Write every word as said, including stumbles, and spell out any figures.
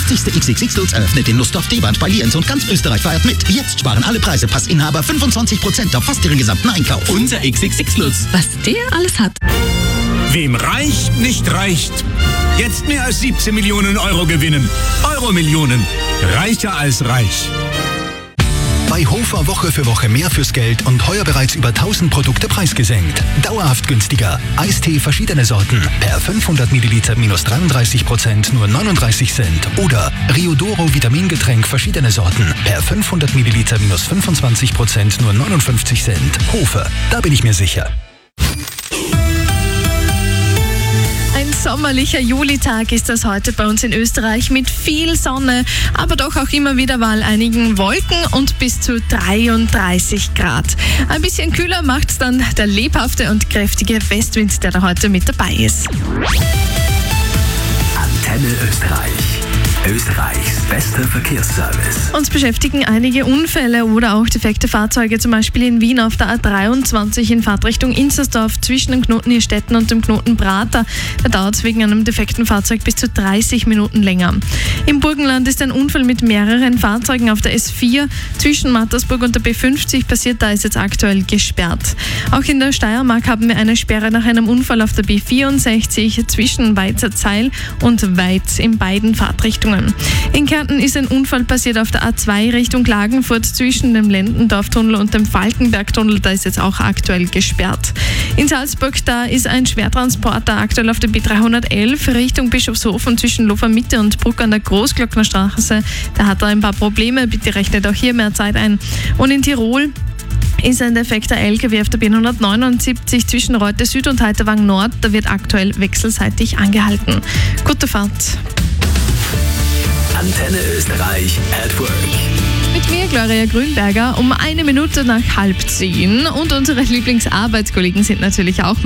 fünfzigste X X X-Lutz eröffnet in Lustdorf-Deband bei Lienz und ganz Österreich feiert mit. Jetzt sparen alle Preise Passinhaber fünfundzwanzig Prozent auf fast ihren gesamten Einkauf. Unser X X X-Lutz. Was der alles hat. Wem reicht, nicht reicht. Jetzt mehr als siebzehn Millionen Euro gewinnen. Euro-Millionen. Reicher als reich. Bei Hofer Woche für Woche mehr fürs Geld und heuer bereits über tausend Produkte preisgesenkt. Dauerhaft günstiger. Eistee verschiedene Sorten. Per fünfhundert Milliliter minus dreiunddreißig Prozent nur neununddreißig Cent. Oder Riodoro Vitamingetränk verschiedene Sorten. Per fünfhundert Milliliter minus fünfundzwanzig Prozent nur neunundfünfzig Cent. Hofer, da bin ich mir sicher. Ein sommerlicher Julitag ist das heute bei uns in Österreich mit viel Sonne, aber doch auch immer wieder mal einigen Wolken und bis zu dreiunddreißig Grad. Ein bisschen kühler macht es dann der lebhafte und kräftige Westwind, der da heute mit dabei ist. Antenne Österreich. Österreichs bester Verkehrsservice. Uns beschäftigen einige Unfälle oder auch defekte Fahrzeuge, zum Beispiel in Wien auf der A dreiundzwanzig in Fahrtrichtung Inzersdorf zwischen dem Knoten Irstetten und dem Knoten Prater. Da dauert es wegen einem defekten Fahrzeug bis zu dreißig Minuten länger. Im Burgenland ist ein Unfall mit mehreren Fahrzeugen auf der S vier zwischen Mattersburg und der B fünfzig passiert, da ist jetzt aktuell gesperrt. Auch in der Steiermark haben wir eine Sperre nach einem Unfall auf der B vierundsechzig zwischen Weizerzheil und Weiz in beiden Fahrtrichtungen. In Kärnten ist ein Unfall passiert auf der A zwei Richtung Klagenfurt zwischen dem Lendendorftunnel und dem Falkenbergtunnel. Da ist jetzt auch aktuell gesperrt. In Salzburg, da ist ein Schwertransporter aktuell auf der B dreihundertelf Richtung Bischofshofen zwischen Lofer Mitte und Bruck an der Großglocknerstraße. Da hat er ein paar Probleme. Bitte rechnet auch hier mehr Zeit ein. Und in Tirol ist ein defekter L K W auf der B hundertneunundsiebzig zwischen Reute Süd und Heiterwang Nord. Da wird aktuell wechselseitig angehalten. Gute Fahrt. Antenne Österreich at Work. Mit mir, Gloria Grünberger, um eine Minute nach halb zehn. Und unsere Lieblingsarbeitskollegen sind natürlich auch